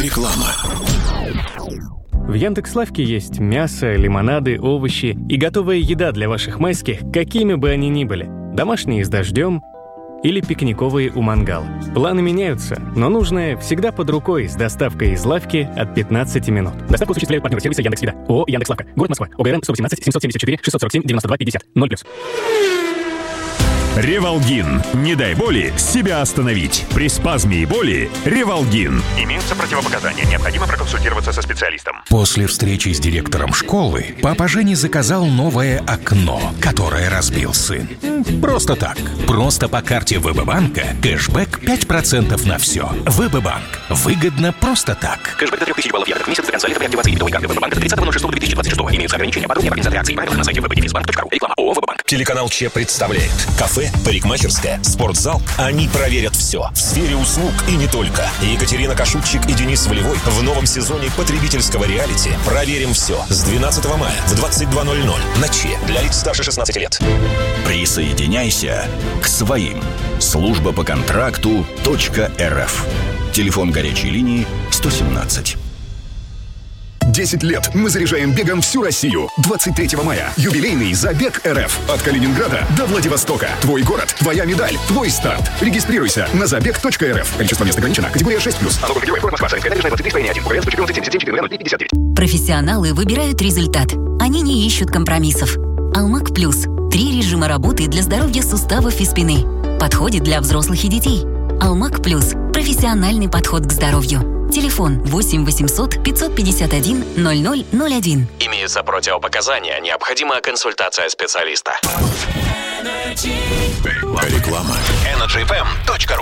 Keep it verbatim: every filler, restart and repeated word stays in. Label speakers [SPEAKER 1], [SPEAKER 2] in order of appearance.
[SPEAKER 1] Реклама.
[SPEAKER 2] В Яндекс.Лавке есть мясо, лимонады, овощи и готовая еда для ваших майских, какими бы они ни были. Домашние с дождем или пикниковые у мангала. Планы меняются, но нужное всегда под рукой с доставкой из лавки от пятнадцати минут. Доставку осуществляют партнеры сервиса Яндекс.Еда. ООО «Яндекс.Лавка». Город Москва. ОГРН сто восемнадцать семьсот семьдесят четыре шестьсот сорок семь девяносто два пятьдесят. ноль плюс.
[SPEAKER 3] Ревалгин. Не дай боли себя остановить. При спазме и боли Ревалгин.
[SPEAKER 4] Имеются противопоказания. Необходимо проконсультироваться со специалистом.
[SPEAKER 1] После встречи с директором школы папа Женя заказал новое окно, которое разбил сын. Просто так. Просто по карте ВБ-банка кэшбэк пять процентов на все. ВБ-банк. Выгодно просто так.
[SPEAKER 5] Кэшбэк до трех тысяч баллов евро в месяц до конца лета при активации дебетовой карты ВБ-банка до тридцатого ноль шестого две тысячи двадцать шестого. Имеются ограничения. Подробнее по организации акций. Правила на сайте вэ бэ дефис банк точка ру. Реклама ООО «ВБ-банк».
[SPEAKER 6] Телеканал Че представляет. Кафе, парикмахерская, спортзал. Они проверят все. В сфере услуг и не только. Екатерина Кашубчик и Денис Волевой в новом сезоне потребительского реалити «Проверим все» с двенадцатого мая в двадцать два ноль ноль на Че для лиц старше шестнадцати лет.
[SPEAKER 7] Присоединяйся к своим. Служба по контракту .рф. Телефон горячей линии сто семнадцать.
[SPEAKER 8] десять лет мы заряжаем бегом всю Россию. двадцать третьего мая. Юбилейный Забег РФ. От Калининграда до Владивостока. Твой город, твоя медаль, твой старт. Регистрируйся на забег точка эр эф. Количество мест ограничено. Категория шесть плюс.
[SPEAKER 9] Профессионалы выбирают результат. Они не ищут компромиссов. Алмак Плюс. Три режима работы для здоровья суставов и спины. Подходит для взрослых и детей. Алмак Плюс. Профессиональный подход к здоровью. Телефон восемь восемьсот пятьсот пятьдесят один ноль ноль ноль один.
[SPEAKER 5] Имеются противопоказания. Необходима консультация специалиста.
[SPEAKER 1] Реклама.
[SPEAKER 5] Energy эф эм точка